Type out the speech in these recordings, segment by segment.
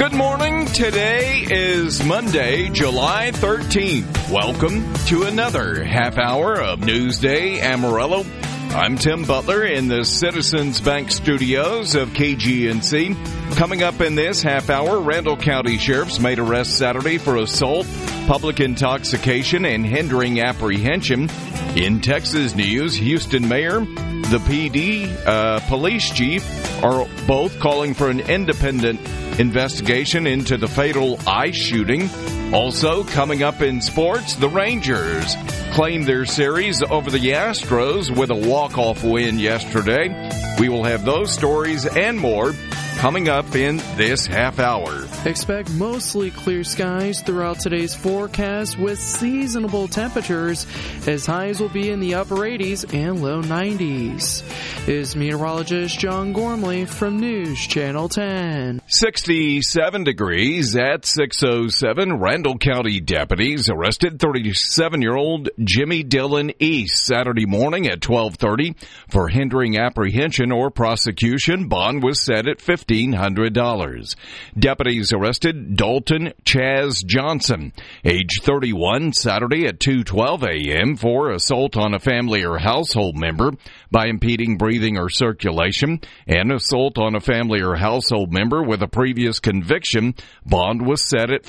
Good morning. Today is Monday, July 13th. Welcome to another half hour of Newsday Amarillo. I'm Tim Butler in the Citizens Bank studios of KGNC. Coming up in this half hour, Randall County Sheriffs made arrests Saturday for assault, public intoxication, and hindering apprehension. In Texas news, Houston Mayor, the PD police chief are both calling for an independent investigation into the fatal ICE shooting. Also, coming up in sports, the Rangers claimed their series over the Astros with a walk-off win yesterday. We will have those stories and more coming up in this half hour. Expect mostly clear skies throughout today's forecast with seasonable temperatures as highs will be in the upper 80s and low 90s. Is meteorologist John Gormley from News Channel 10. 67 degrees at 6:07. Randall County deputies arrested 37-year-old Jimmy Dillon East Saturday morning at 12:30 for hindering apprehension or prosecution. Bond was set at $1,500. Deputies arrested Dalton Chaz Johnson, age 31, Saturday at 2:12 a.m. for assault on a family or household member by impeding breathing or circulation and assault on a family or household member with a previous conviction. Bond was set at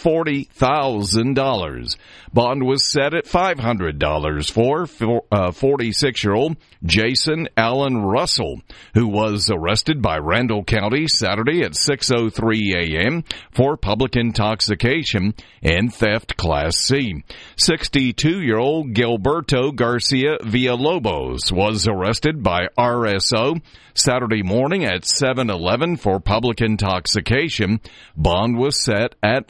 $40,000. Bond was set at $500 for 46-year-old Jason Allen Russell, who was arrested by Randall County Saturday at 6:03 a.m. for public intoxication and theft Class C. 62-year-old Gilberto Garcia Villalobos was arrested by RSO Saturday morning at 7-11 for public intoxication. Bond was set at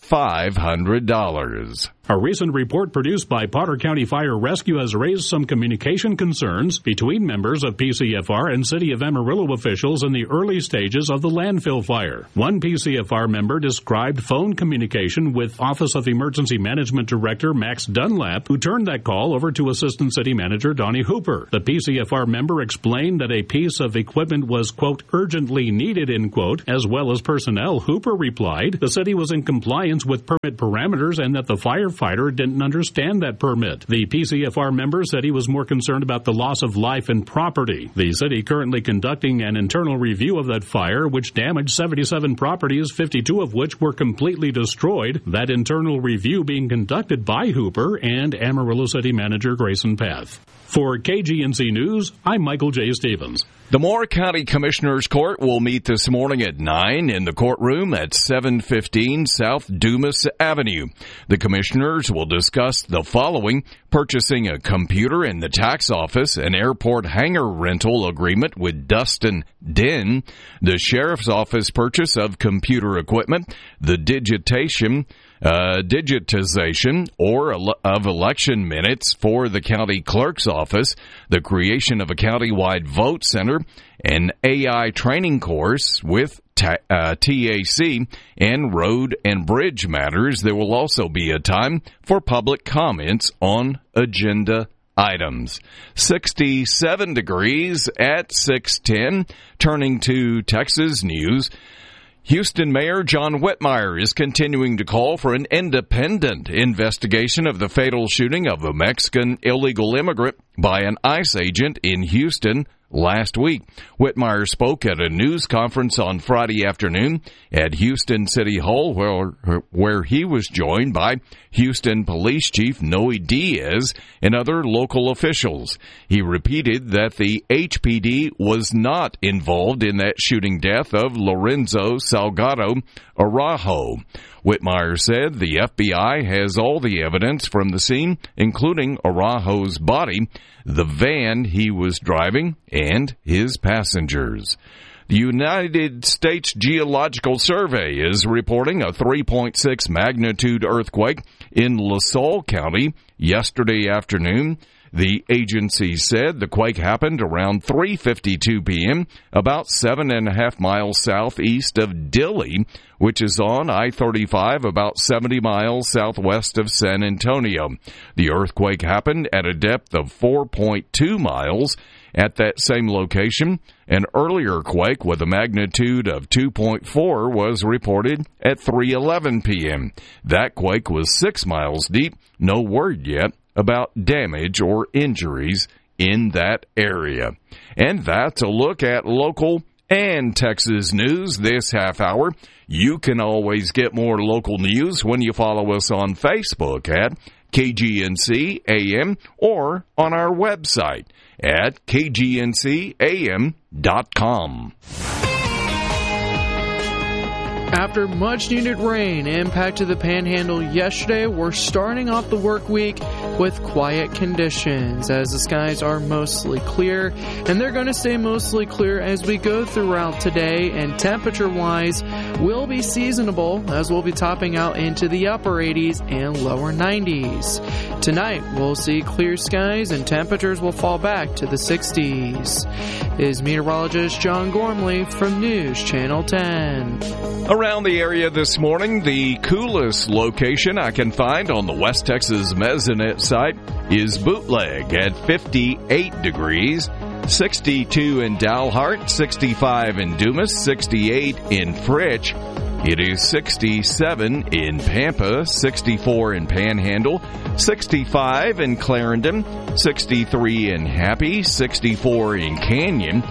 $500. A recent report produced by Potter County Fire Rescue has raised some communication concerns between members of PCFR and City of Amarillo officials in the early stages of the landfill fire. One PCFR member described phone communication with Office of Emergency Management Director Max Dunlap, who turned that call over to Assistant City Manager Donnie Hooper. The PCFR member explained that a piece of equipment was, quote, urgently needed, end quote, as well as personnel. Hooper replied the city was in compliance with permit parameters and that the firefighter didn't understand that permit. The PCFR member said he was more concerned about the loss of life and property. The city currently conducting an internal review of that fire, which damaged 77 properties, 52 of which were completely destroyed. That internal review being conducted by Hooper and Amarillo City Manager Grayson Path. For KGNC News, I'm Michael J. Stevens. The Moore County Commissioners Court will meet this morning at 9 in the courtroom at 715 South Dumas Avenue. The commissioners will discuss the following: purchasing a computer in the tax office, an airport hangar rental agreement with Dustin Den, the sheriff's office purchase of computer equipment, the digitization or of election minutes for the county clerk's office, the creation of a county-wide vote center, an AI training course with TAC, and road and bridge matters. There will also be a time for public comments on agenda items. 67 degrees at 6:10. Turning to Texas news, Houston Mayor John Whitmire is continuing to call for an independent investigation of the fatal shooting of a Mexican illegal immigrant by an ICE agent in Houston last week. Whitmire spoke at a news conference on Friday afternoon at Houston City Hall, where he was joined by Houston Police Chief Noe Diaz and other local officials. He repeated that the HPD was not involved in that shooting death of Lorenzo Salgado Araujo. Whitmire said the FBI has all the evidence from the scene, including Araujo's body, the van he was driving, and his passengers. The United States Geological Survey is reporting a 3.6 magnitude earthquake in LaSalle County yesterday afternoon. The agency said the quake happened around 3:52 p.m., about 7.5 miles southeast of Dilley, which is on I-35 about 70 miles southwest of San Antonio. The earthquake happened at a depth of 4.2 miles At that same location, an earlier quake with a magnitude of 2.4 was reported at 3:11 p.m. That quake was 6 miles deep. No word yet about damage or injuries in that area. And that's a look at local and Texas news this half hour. You can always get more local news when you follow us on Facebook at KGNC AM or on our website at kgncam.com. After much-needed rain impacted the Panhandle yesterday, we're starting off the work week with quiet conditions as the skies are mostly clear, and they're going to stay mostly clear as we go throughout today, and temperature-wise will be seasonable as we'll be topping out into the upper 80s and lower 90s. Tonight, we'll see clear skies and temperatures will fall back to the 60s. Is meteorologist John Gormley from News Channel 10. Around the area this morning, the coolest location I can find on the West Texas Mesonet site is Bootleg at 58 degrees, 62 in Dalhart, 65 in Dumas, 68 in Fritch. It is 67 in Pampa, 64 in Panhandle, 65 in Clarendon, 63 in Happy, 64 in Canyon,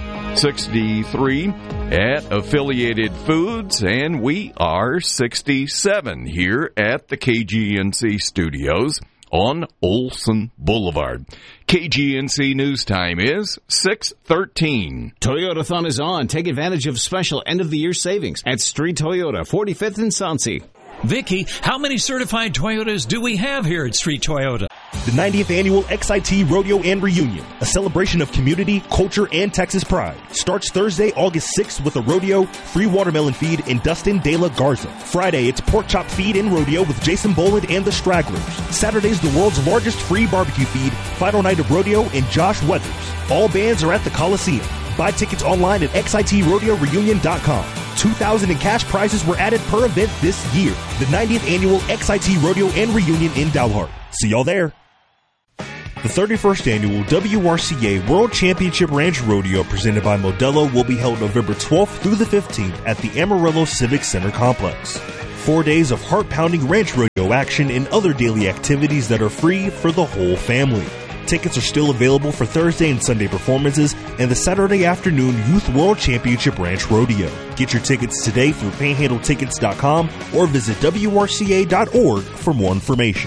63 at Affiliated Foods, and we are 67 here at the KGNC studios on Olson Boulevard. KGNC News Time is 6:13. Toyotathon is on. Take advantage of special end-of-the-year savings at Street Toyota, 45th and Soncy. Vicky, how many certified Toyotas do we have here at Street Toyota? The 90th Annual XIT Rodeo and Reunion, a celebration of community, culture, and Texas pride, starts Thursday, August 6th with a rodeo, free watermelon feed, and Dustin De La Garza. Friday, it's pork chop feed and rodeo with Jason Boland and the Stragglers. Saturday's the world's largest free barbecue feed, final night of rodeo, and Josh Weathers. All bands are at the Coliseum. Buy tickets online at XITRodeoReunion.com. $2,000 in cash prizes were added per event this year. The 90th Annual XIT Rodeo and Reunion in Dalhart. See y'all there. The 31st Annual WRCA World Championship Ranch Rodeo presented by Modelo will be held November 12th through the 15th at the Amarillo Civic Center Complex. 4 days of heart-pounding ranch rodeo action and other daily activities that are free for the whole family. Tickets are still available for Thursday and Sunday performances and the Saturday afternoon Youth World Championship Ranch Rodeo. Get your tickets today through panhandletickets.com or visit WRCA.org for more information.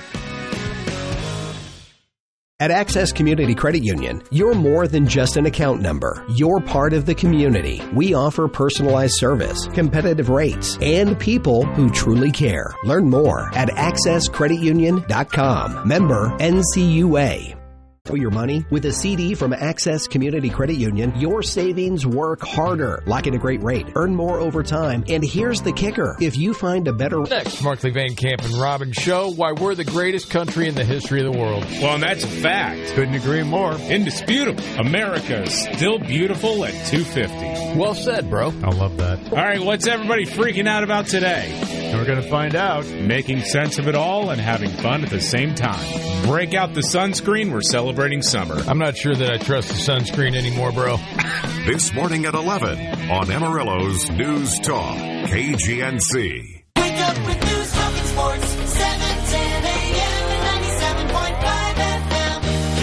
At Access Community Credit Union, you're more than just an account number. You're part of the community. We offer personalized service, competitive rates, and people who truly care. Learn more at accesscreditunion.com. Member NCUA. For your money, with a CD from Access Community Credit Union, your savings work harder. Lock in a great rate. Earn more over time. And here's the kicker. If you find a better... Next, Markley Van Camp and Robin show why we're the greatest country in the history of the world. Well, and that's a fact. Couldn't agree more. Indisputable. America is still beautiful at 250. Well said, bro. I love that. All right, what's everybody freaking out about today? We're going to find out. Making sense of it all and having fun at the same time. Break out the sunscreen. We're celebrating summer. I'm not sure that I trust the sunscreen anymore, bro. This morning at 11 on Amarillo's News Talk, KGNC. Wake up with News Talk and Sports, 7:10 a.m. and 97.5 FM,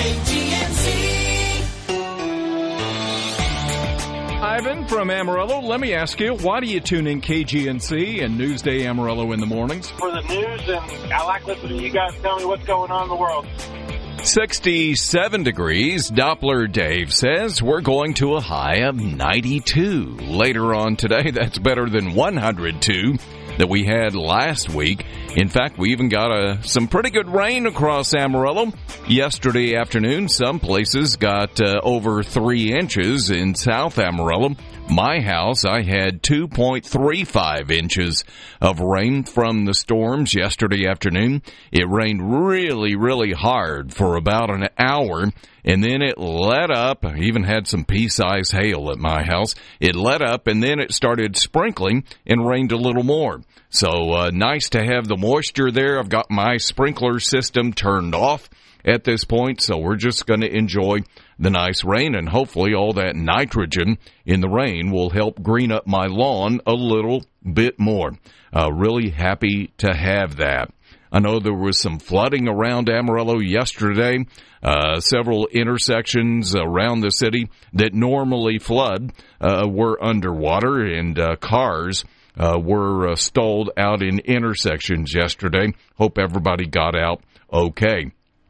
KGNC. Ivan from Amarillo, let me ask you, why do you tune in KGNC and Newsday Amarillo in the mornings? For the news, and I like listening to you guys tell me what's going on in the world. 67 degrees. Doppler Dave says we're going to a high of 92 later on today. That's better than 102 that we had last week. In fact, we even got some pretty good rain across Amarillo yesterday afternoon. Some places got over 3 inches in South Amarillo. My house, I had 2.35 inches of rain from the storms yesterday afternoon. It rained really, really hard for about an hour, and then it let up. I even had some pea-sized hail at my house. It let up, and then it started sprinkling and rained a little more. So nice to have the moisture there. I've got my sprinkler system turned off at this point, so we're just going to enjoy the nice rain, and hopefully all that nitrogen in the rain will help green up my lawn a little bit more. Really happy to have that. I know there was some flooding around Amarillo yesterday. Several intersections around the city that normally flood were underwater, and cars were stalled out in intersections yesterday. Hope everybody got out okay.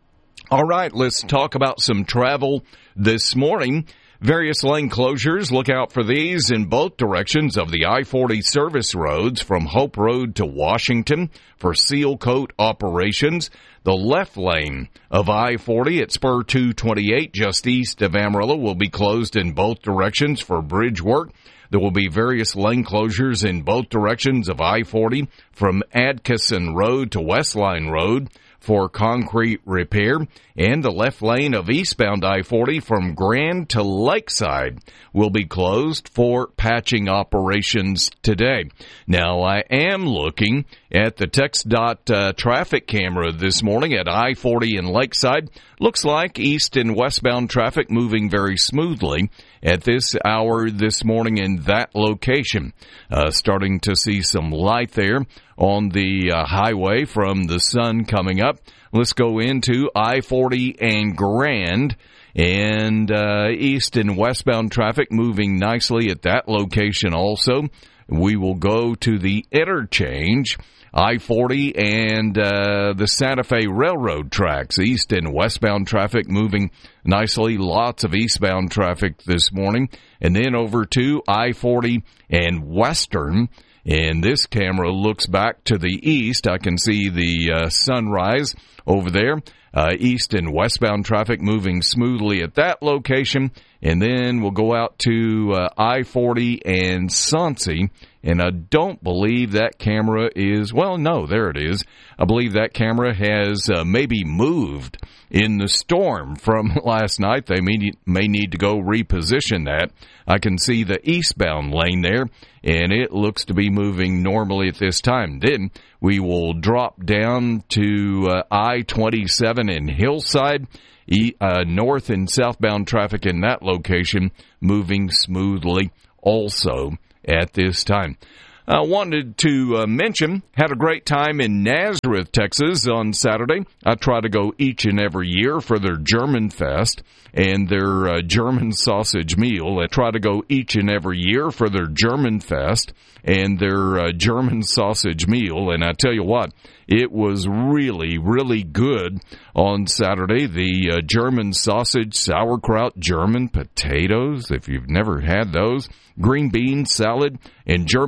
All right, let's talk about some travel this morning. Various lane closures, look out for these in both directions of the I-40 service roads from Hope Road to Washington for seal coat operations. The left lane of I-40 at Spur 228 just east of Amarillo will be closed in both directions for bridge work. There will be various lane closures in both directions of I-40 from Adkisson Road to Westline Road for concrete repair, and the left lane of eastbound I-40 from Grand to Lakeside will be closed for patching operations today. Now, I am looking at the TxDOT traffic camera this morning at I-40 in Lakeside. Looks like east and westbound traffic moving very smoothly at this hour this morning in that location. Starting to see some light there on the highway from the sun coming up. Let's go into I-40 and Grand, and east and westbound traffic moving nicely at that location also. We will go to the interchange, I-40 and the Santa Fe Railroad tracks. East and westbound traffic moving nicely. Lots of eastbound traffic this morning. And then over to I-40 and Western. And this camera looks back to the east. I can see the sunrise over there. East and westbound traffic moving smoothly at that location. And then we'll go out to I-40 and Soncy. And I don't believe that camera is, well, no, there it is. I believe that camera has maybe moved in the storm from last night. They may need to go reposition that. I can see the eastbound lane there, and it looks to be moving normally at this time. Then we will drop down to I-27 in Hillside. North and southbound traffic in that location moving smoothly also at this time. I wanted to mention, had a great time in Nazareth, Texas on Saturday. I try to go each and every year for their German Fest and their German sausage meal. I try to go each and every year for their German Fest and their German sausage meal. And I tell you what, it was really, really good on Saturday. The German sausage, sauerkraut, German potatoes, if you've never had those, green bean salad, and German